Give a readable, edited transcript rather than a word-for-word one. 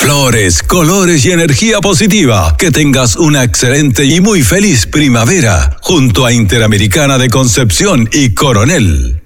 Flores, colores y energía positiva. Que tengas una excelente y muy feliz primavera junto a Interamericana de Concepción y Coronel.